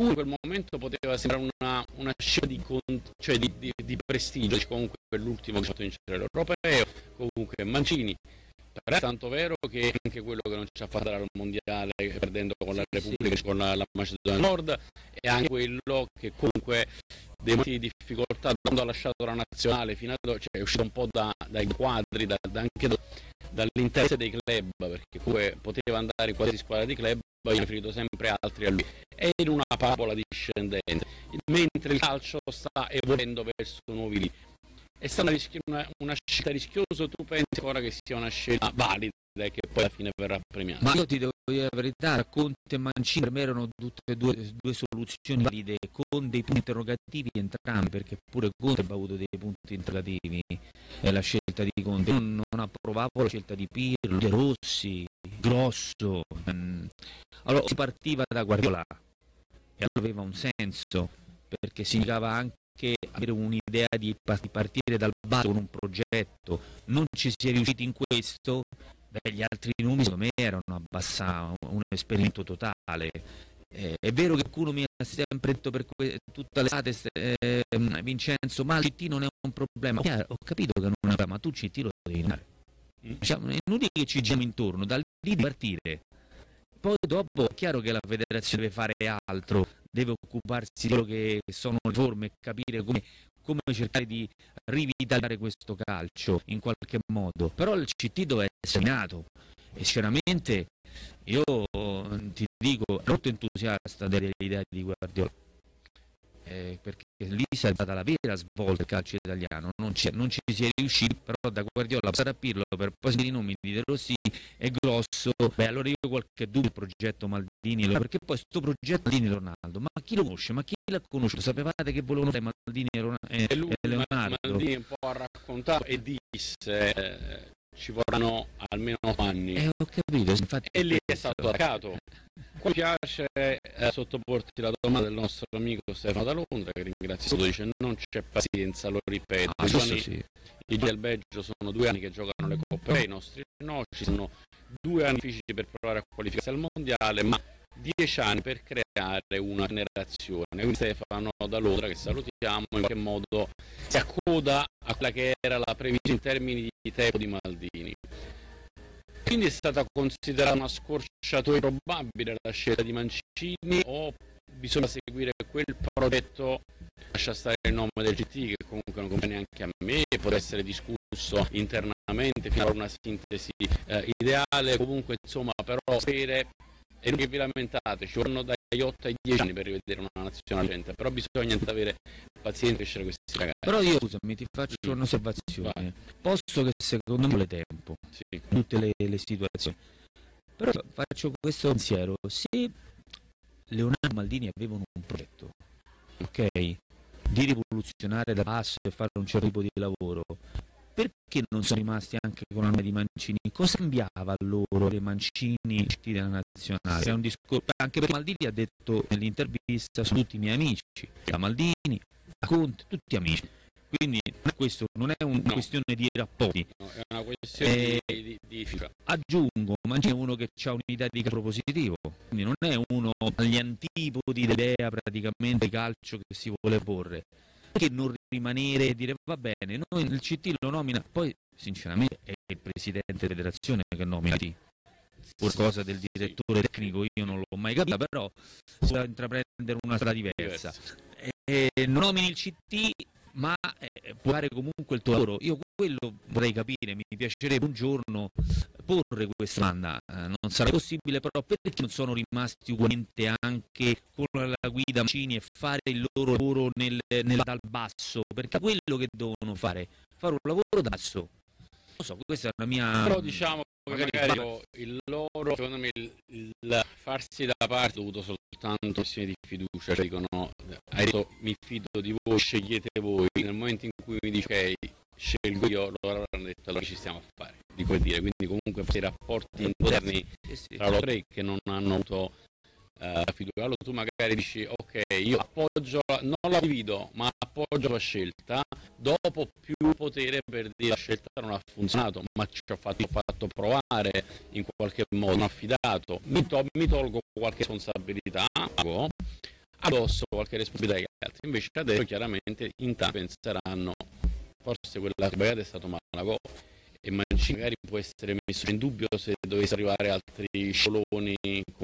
alcuni in quel momento poteva sembrare una scelta di prestigio, comunque per l'ultimo che ha fatto vincere l'Europeo, comunque Mancini. Però è tanto vero che anche quello che non ci ha fatto andare al mondiale perdendo con la Repubblica, con la Macedonia del Nord, è anche quello che comunque dei momenti di difficoltà quando ha lasciato la nazionale fino ad oggi, cioè è uscito un po' dai quadri, anche dall'interesse dei club, perché comunque poteva andare in qualsiasi squadra di club, io ho preferito sempre altri a lui, è in una parabola discendente, mentre il calcio sta evolvendo verso nuovi limiti. È stata una scelta rischiosa, tu pensi ora che sia una scelta valida e che poi alla fine verrà premiata? Ma io ti devo dire la verità, Conte e Mancini per me erano tutte due soluzioni valide, con dei punti interrogativi entrambi, perché pure Conte ha avuto dei punti interrogativi, la scelta di Conte. Io non approvavo la scelta di Pirlo, De Rossi, Grosso. Allora si partiva da Guardiola e aveva un senso, perché significava anche avere un'idea di partire dal basso con un progetto. Non ci si è riusciti in questo, gli altri nomi secondo me erano un esperimento totale. È vero che qualcuno mi ha sempre detto per tutta l'estate, Vincenzo, ma il CT non è un problema. Ho capito che non è un problema, ma tu il CT lo devi dare. Diciamo, è inutile che ci giriamo intorno, da lì di partire. Poi dopo è chiaro che la federazione deve fare altro, deve occuparsi di quello che sono le forme e capire come cercare di rivitalizzare questo calcio in qualche modo. Però il CT deve essere nato e sinceramente io ti dico, sono molto entusiasta dell'idea di Guardiola, perché lì è stata la vera svolta del calcio italiano, non ci si è riusciti, però da Guardiola passare a Pirlo per poi sentire i nomi di De Rossi e Grosso, allora io qualche dubbio il progetto Maldini, perché poi sto progetto Maldini-Ronaldo, ma chi lo conosce? Ma chi l'ha conosciuto? Sapevate che volevano fare Maldini e Leonardo? Maldini un po' ha raccontato e disse ci vorranno almeno 8 anni. Ho capito, infatti, e lì è stato attaccato. Qua mi piace sottoporti la domanda del nostro amico Stefano da Londra, che ringrazio, dice non c'è pazienza, lo ripeto, i giochi del Belgio sono 2 anni che giocano le coppe, i nostri no, ci sono 2 anni difficili per provare a qualificarsi al mondiale, ma 10 anni per creare una generazione. Quindi Stefano da Londra, che salutiamo, in qualche modo si accoda a quella che era la previsione in termini di tempo di Maldini. Quindi è stata considerata una scorciatoia probabile la scelta di Mancini, o bisogna seguire quel progetto, lascia stare il nome del CT che comunque non conviene anche a me, può essere discusso internamente fino a una sintesi ideale, comunque insomma però sapere, e non che vi lamentate, ci vorranno dagli 8 ai 10 anni per rivedere una nazionale recente, però bisogna avere pazienza e crescere questi ragazzi. Però io, scusami, ti faccio un'osservazione. Vai. Posso che secondo me vuole tempo, sì, tutte le situazioni, però faccio questo pensiero: se Leonardo Maldini avevano un progetto, ok, di rivoluzionare da basso e fare un certo tipo di lavoro, perché non sono rimasti anche con la nome di Mancini? Cosa cambiava loro le Mancini della nazionale? È un discorso, anche perché Maldini ha detto nell'intervista sono tutti miei amici, da Maldini a Conte, tutti amici. Quindi questo non è una questione di rapporti, è una questione di fiducia. Aggiungo, Mancini è uno che ha un'idea di calcio propositivo, quindi non è uno agli antipodi dell'idea praticamente di calcio che si vuole porre. Perché non rimanere e dire va bene, noi il CT lo nomina, poi sinceramente è il presidente della federazione che nomina il CT. Qualcosa del direttore tecnico io non l'ho mai capita, però si può intraprendere una strada diversa. Non nomini il CT, ma puoi fare comunque il tuo lavoro. Io quello vorrei capire, mi piacerebbe un giorno porre questa domanda, non sarà possibile, però perché non sono rimasti ugualmente anche con la guida Mancini e fare il loro lavoro dal basso, perché quello che devono fare un lavoro da basso. Non so, questa è la mia... Però diciamo che magari il loro, secondo me, il farsi da parte è dovuto soltanto questione di fiducia, cioè dicono, hai detto mi fido di voi, scegliete voi, nel momento in cui mi dici ok, scelgo io, loro avranno detto allora ci stiamo a fare, di quel dire, quindi comunque i rapporti interni tra loro tre che non hanno avuto fiducia. Allora tu magari dici ok, io appoggio, non la divido, ma appoggio la scelta, dopo più potere per dire la scelta non ha funzionato, ma ci ho fatto provare in qualche modo, non ho affidato, mi tolgo qualche responsabilità, addosso qualche responsabilità agli altri. Invece adesso chiaramente in tanti penseranno forse quella sbagliata è stato Malagò, e Mancini magari può essere messo in dubbio se dovesse arrivare altri scivoloni